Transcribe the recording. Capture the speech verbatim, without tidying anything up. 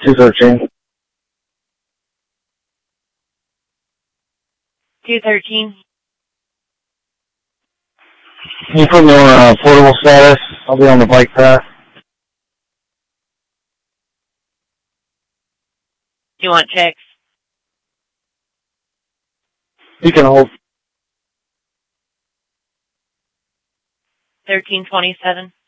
two thirteen. two thirteen. Can you put me on uh, portable status? I'll be on the bike path. Do you want checks? You can hold. thirteen twenty-seven.